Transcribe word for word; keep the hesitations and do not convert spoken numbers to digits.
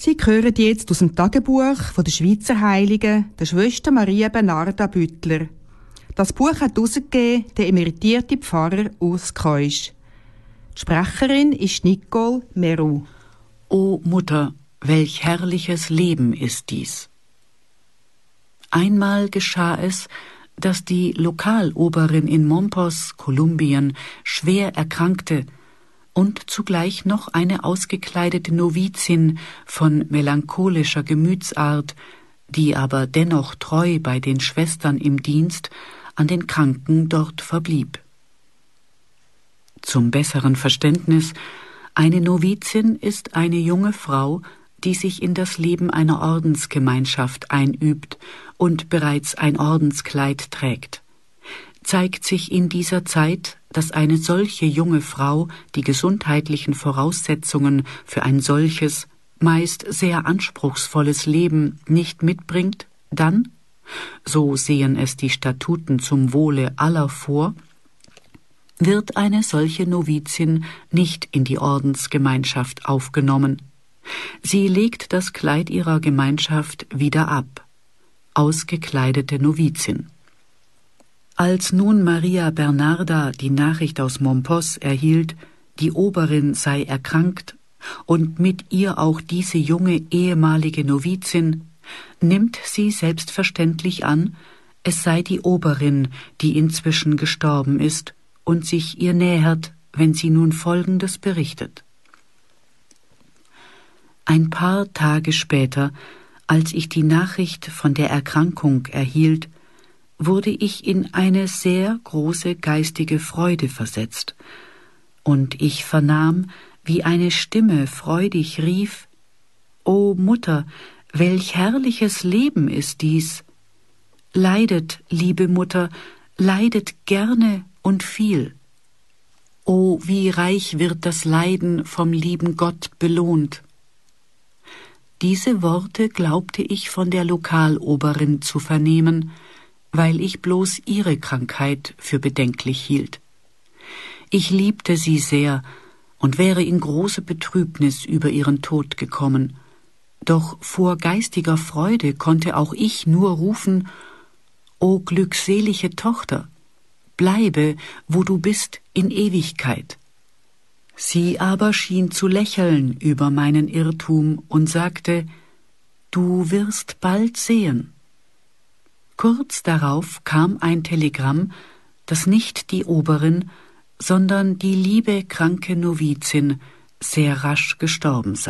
Sie hören jetzt aus dem Tagebuch von der Schweizer Heiligen, der Schwester Maria Bernarda Büttler. Das Buch hat herausgegeben der emeritierte Pfarrer Urs Keusch. Die Sprecherin ist Nicole Meru. O Mutter, welch herrliches Leben ist dies! Einmal geschah es, dass die Lokaloberin in Mompos, Kolumbien, schwer erkrankte und zugleich noch eine ausgekleidete Novizin von melancholischer Gemütsart, die aber dennoch treu bei den Schwestern im Dienst an den Kranken dort verblieb. Zum besseren Verständnis: eine Novizin ist eine junge Frau, die sich in das Leben einer Ordensgemeinschaft einübt und bereits ein Ordenskleid trägt. Zeigt sich in dieser Zeit, dass eine solche junge Frau die gesundheitlichen Voraussetzungen für ein solches, meist sehr anspruchsvolles Leben nicht mitbringt, dann, so sehen es die Statuten zum Wohle aller vor, wird eine solche Novizin nicht in die Ordensgemeinschaft aufgenommen. Sie legt das Kleid ihrer Gemeinschaft wieder ab. Ausgekleidete Novizin. Als nun Maria Bernarda die Nachricht aus Mompos erhielt, die Oberin sei erkrankt und mit ihr auch diese junge ehemalige Novizin, nimmt sie selbstverständlich an, es sei die Oberin, die inzwischen gestorben ist und sich ihr nähert, wenn sie nun Folgendes berichtet. Ein paar Tage später, als ich die Nachricht von der Erkrankung erhielt, wurde ich in eine sehr große geistige Freude versetzt, und ich vernahm, wie eine Stimme freudig rief: »O Mutter, welch herrliches Leben ist dies! Leidet, liebe Mutter, leidet gerne und viel. O, wie reich wird das Leiden vom lieben Gott belohnt!« Diese Worte glaubte ich von der Lokaloberin zu vernehmen, weil ich bloß ihre Krankheit für bedenklich hielt. Ich liebte sie sehr und wäre in große Betrübnis über ihren Tod gekommen, doch vor geistiger Freude konnte auch ich nur rufen: »O glückselige Tochter, bleibe, wo du bist, in Ewigkeit.« Sie aber schien zu lächeln über meinen Irrtum und sagte: »Du wirst bald sehen.« Kurz darauf kam ein Telegramm, dass nicht die Oberin, sondern die liebe kranke Novizin sehr rasch gestorben sei.